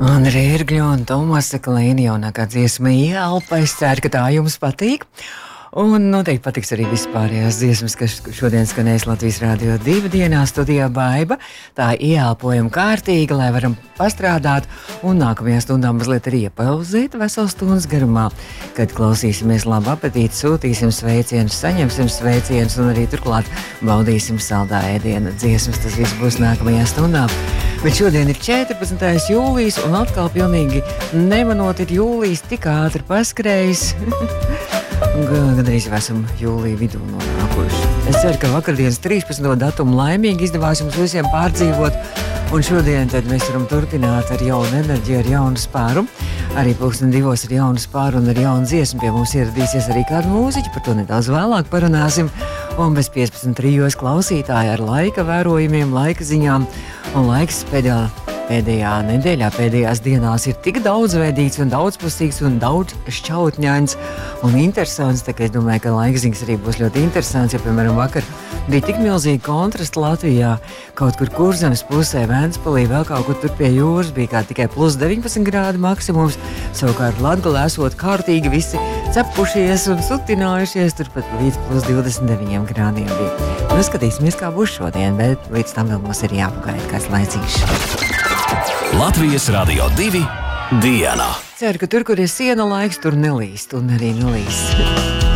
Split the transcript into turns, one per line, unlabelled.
Andrija Irgļa un Tomasa Klīna jaunākā dziesma Ielpa. Es ceru, ka tā jums patīk. Un noteikti patiks arī vispārējās dziesmas, kas šodien skanēs Latvijas Rādio 2 dienā studijā Baiba. Tā ieelpojam kārtīgi, lai varam pastrādāt un nākamajā stundā mazliet arī iepauzīt veselu stundas garumā, kad klausīsimies labu apetīti, sūtīsim sveicienus, saņemsim sveicienus un arī turklāt baudīsim saldā ēdiena dziesmas. Tas viss būs nākamajā stundā. Bet šodien ir 14. jūlijas un atkal pilnīgi nemanot ir jūlijas tik ātri paskrējis. Gandrīz jau esam jūlija vidū nonākuši. Es ceru, ka vakardienas 13. datumu laimīgi izdevās jums visiem pārdzīvot. Un šodien tad mēs varam turpināt ar jaunu enerģiju, ar jaunu spāru. Arī 2:00 ar jaunu spāru un ar jaunu dziesmu. Pie mums ieradīsies arī kāda mūziķa, par to nedaudz vēlāk parunāsim. Un bez 15.3 klausītāji ar laika vērojumiem, laika ziņām. Un laiks pēdējā nedēļā, pēdējās dienās ir tik daudzveidīgs un daudzpusīgs un daudz šķautņains un interesants. Tā kā es domāju, ka laikziņas arī būs ļoti interesants, jo, piemēram, vakar bija tik milzīgi kontrasti Latvijā. Kaut kur Kurzemes pusē, Ventspilī, vēl kaut kur tur pie jūras bija kā tikai plus 19 grādi maksimums. Savukārt Latgalē esot kārtīgi visi cepušies un sutinājušies, turpat līdz plus 29 grādiem bija. Nu, skatīsimies, kā būs šodien, bet līdz tam vēl mums ir jāpagaida kāds laiciņš.
Latvijas Rādio 2 dienā.
Ceru, ka tur, kur ir siena laiks, tur nelīst un arī nelīst.